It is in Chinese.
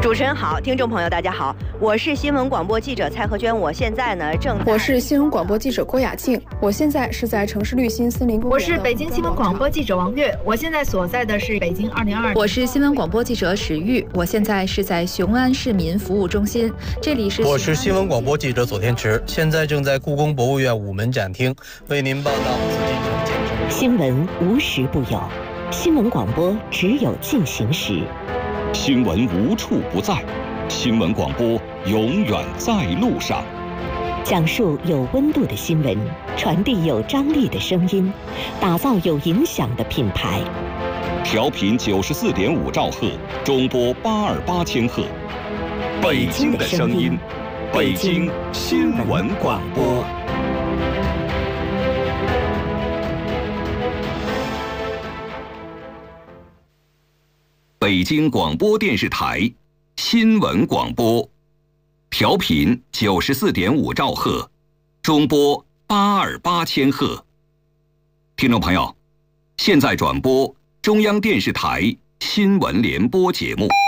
主持人好，听众朋友大家好，我是新闻广播记者蔡和娟，我现在呢我是新闻广播记者郭雅静，我现在是在城市绿心森林公园。 我是北京新闻广播记者王悦，我现在所在的是北京202。 我是新闻广播记者史玉，我现在是在雄安市民服务中心，这里是。 我是新闻广播记者左天池，现在正在故宫博物院午门展厅为您报道紫禁城建成。 新闻无时不有，新闻广播只有进行时。 新闻无处不在，新闻广播永远在路上。 讲述有温度的新闻，传递有张力的声音，打造有影响的品牌。 调频94.5兆赫，中波828千赫。北京的声音，北京新闻广播。北京广播电视台新闻广播，调频94.5兆赫，中波828千赫。听众朋友，现在转播中央电视台新闻联播节目。